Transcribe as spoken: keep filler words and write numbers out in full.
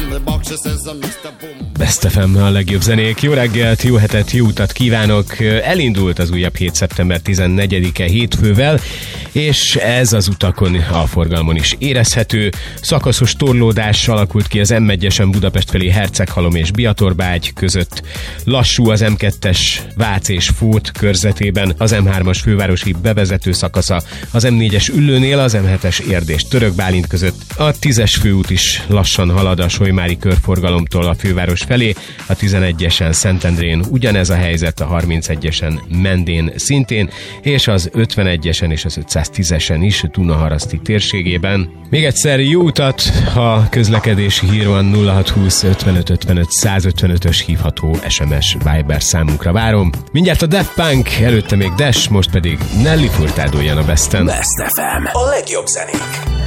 Best ef em, a legjobb zenék. Jó reggelt, jó hetet, jó utat kívánok. Elindult az újabb hét szeptember tizennegyedike hétfővel, és ez az utakon, a forgalmon is érezhető. Szakaszos torlódás alakult ki az em egyesen Budapest felé Herceghalom és Biatorbágy között. Lassú az em kettes Vác és Fót körzetében, az em hármas fővárosi bevezető szakasza, az em négyes Üllőnél, az em hetes Érd és Török Bálint között. A tízes főút is lassan halad a solymári körforgalomtól a főváros felé, a tizenegyesen Szentendrén ugyanez a helyzet, a harmincegyesen Mendén szintén, és az ötvenegyesen és az ötszáztízesen is Dunaharaszti térségében. Még egyszer jó utat, ha közlekedési hír van, nulla hat húsz ötvenöt ötvenöt száz ötvenötös hívható es em es Viber számunkra várom. Mindjárt a Daft Punk, előtte még Dash, most pedig Nelly Furtado jön a Besten. Best ef em, a legjobb zenék.